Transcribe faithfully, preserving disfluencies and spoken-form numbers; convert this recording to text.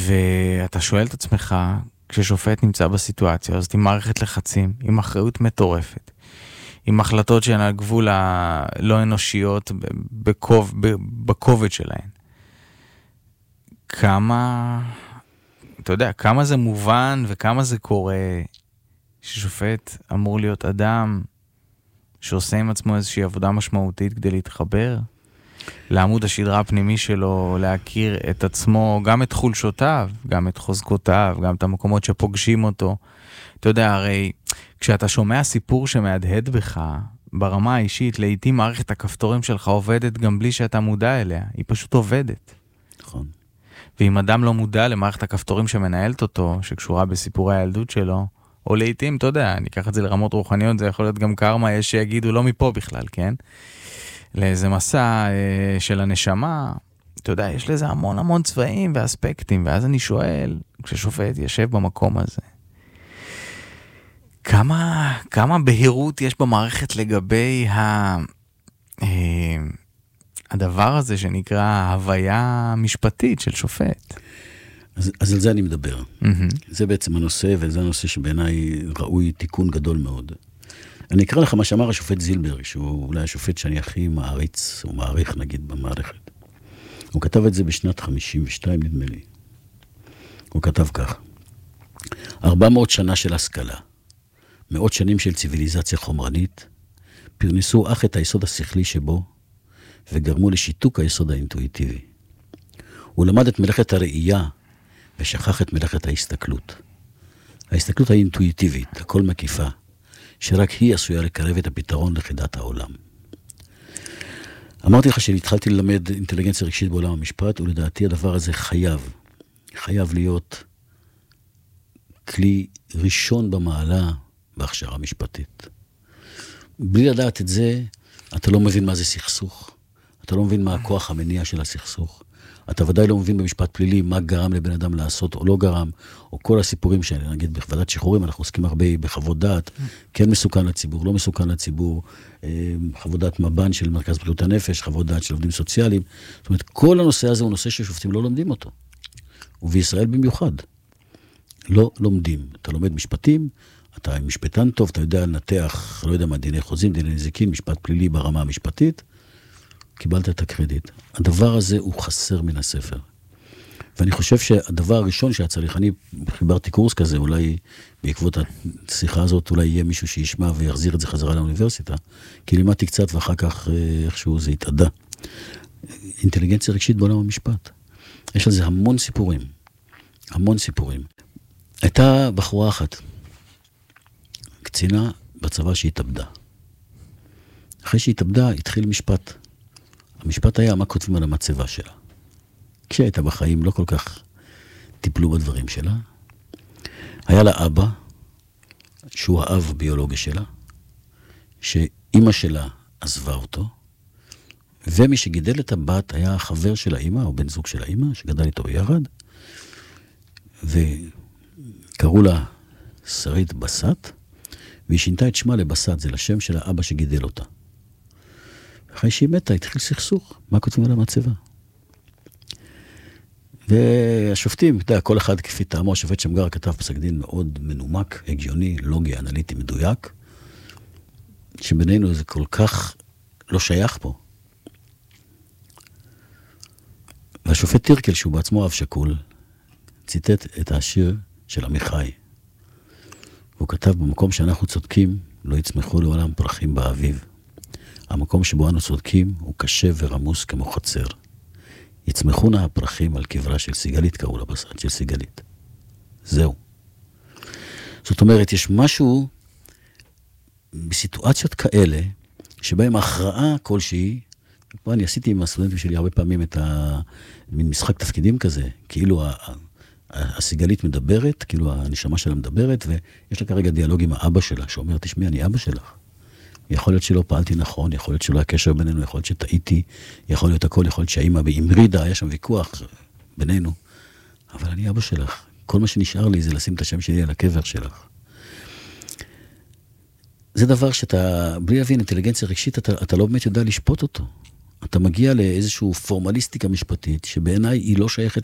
ואתה שואל את עצמך, כששופט נמצא בסיטואציה, אז עם מערכת לחצים, עם אחריות מטורפת, עם החלטות שהן על גבול הלא אנושיות בכוב, בכובד שלהן. כמה, אתה יודע, כמה זה מובן וכמה זה קורה ששופט אמור להיות אדם שעושה עם עצמו איזושהי עבודה משמעותית כדי להתחבר לעמוד השדרה הפנימי שלו, להכיר את עצמו, גם את חולשותיו, גם את חוזקותיו, גם את המקומות שפוגשים אותו. אתה יודע, הרי כשאתה שומע סיפור שמהדהד בך ברמה האישית, לעתים מערכת הכפתורים שלך עובדת גם בלי שאתה מודע אליה. היא פשוט עובדת. נכון. ואם אדם לא מודע למערכת הכפתורים שמנהלת אותו, שקשורה בסיפורי הילדות שלו, או לעתים, אתה יודע, אני אקח את זה לרמות רוחניות, זה יכול להיות גם קרמה, יש שיגידו לא מפה בכלל, כן? לאיזה מסע אה, של הנשמה, אתה יודע, יש לזה המון המון צבעים ואספקטים, ואז אני שואל, כששופט ישב במקום הזה, כמה, כמה בהירות יש במערכת לגבי ה, אה, הדבר הזה שנקרא הוויה משפטית של שופט? אז, אז על זה אני מדבר. Mm-hmm. זה בעצם הנושא, וזה הנושא שבעיניי ראוי תיקון גדול מאוד. אני אקרא לך מה שאמר השופט זילבר, שהוא אולי השופט שאני הכי מעריץ, או מעריך נגיד במערכת. הוא כתב את זה בשנת חמישים ושתיים נדמה לי. הוא כתב כך: ארבע מאות שנה של השכלה, מאות שנים של ציוויליזציה חומרנית, פרנסו אך את היסוד השכלי שבו, וגרמו לשיתוק היסוד האינטואיטיבי. הוא למד את מלאכת הראייה, ושכח את מלאכת ההסתכלות. ההסתכלות האינטואיטיבית, הכל מקיפה, שרק היא עשויה לקרב את הפתרון לחידת העולם. אמרתי לך שהתחלתי ללמד אינטליגנציה רגשית בעולם המשפט, ולדעתי הדבר הזה חייב, חייב להיות כלי ראשון במעלה בהכשרה משפטית. בלי לדעת את זה, אתה לא מבין מה זה סכסוך, אתה לא מבין מה הכוח המניע של הסכסוך, אתה ודאי לא מבין במשפט פלילי מה גרם לבן אדם לעשות או לא גרם, או כל הסיפורים שאני נגיד בוועדת שחרורים, אנחנו עוסקים הרבה בחוות דעת, כן מסוכן לציבור, לא מסוכן לציבור, חוות דעת מבן של מרכז בריאות הנפש, חוות דעת של עובדים סוציאליים, זאת אומרת, כל הנושא הזה הוא נושא ששופטים לא לומדים אותו, ובישראל במיוחד. לא לומדים. אתה לומד משפטים, אתה משפטן טוב, אתה יודע לנתח, לא יודע מה, דיני חוזים, דיני נזיקין, משפט פלילי ברמה המשפטית, קיבלת את הקרדיט. הדבר הזה הוא חסר מן הספר. ואני חושב שהדבר הראשון שהיה צריך, אני חיברתי קורס כזה, אולי בעקבות השיחה הזאת, אולי יהיה מישהו שישמע ויחזיר את זה חזרה לאוניברסיטה, כי לימדתי קצת ואחר כך איכשהו זה התעדה. אינטליגנציה רגשית בעולם המשפט. יש על זה המון סיפורים. המון סיפורים. הייתה בחורה אחת, קצינה בצבא שהתאבדה. אחרי שהתאבדה, התחיל משפט. המשפט היה מה כותבים על המצבה שלה. כשהייתה בחיים לא כל כך טיפלו בדברים שלה. היה לה אבא, שהוא האב ביולוגי שלה, שאימא שלה עזבה אותו, ומי שגידל את הבת היה חבר של האימא, או בן זוג של האימא, שגדל איתו ביחד, וקראו לה שרית בסט, והיא שינתה את שמה לבסט, זה לשם של האבא שגידל אותה. אחרי שהיא מתה, התחיל סכסוך, מה כותבים על המצבה? והשופטים, אתה יודע, כל אחד כפי טעמו, השופט שמגר כתב פסק דין מאוד מנומק, הגיוני, לוגי, אנליטי, מדויק, שבינינו זה כל כך לא שייך פה. והשופט טירקל, שהוא בעצמו אב שקול, ציטט את השיר של עמיחי. והוא כתב, במקום שאנחנו צודקים, לא יצמחו לעולם פרחים באביב. המקום שבו אנו צודקים הוא קשה ורמוס כמו חצר. יצמחו נא הפרחים על קברה של סיגלית, קראו לה בסד של סיגלית. זהו. זאת אומרת, יש משהו בסיטואציות כאלה, שבהם ההכרעה כלשהי, אני עשיתי עם הסטודנטים שלי הרבה פעמים את מין משחק תפקידים כזה, כאילו הסיגלית מדברת, כאילו הנשמה שלה מדברת, ויש לה כרגע דיאלוג עם האבא שלה, שאומר, תשמעי, אני אבא שלך. יכול להיות שלא פעלתי נכון, יכול להיות שלא היה קשר בינינו, יכול להיות שטעיתי, יכול להיות הכל, יכול להיות שהאימא באמרידה, היה שם ויכוח בינינו, אבל אני אבא שלך. כל מה שנשאר לי זה לשים את השם שלי על הקבר שלך. זה דבר שאתה, בלי להבין אינטליגנציה רגשית, אתה, אתה לא באמת יודע לשפוט אותו. אתה מגיע לאיזשהו פורמליסטיקה משפטית, שבעיניי היא לא שייכת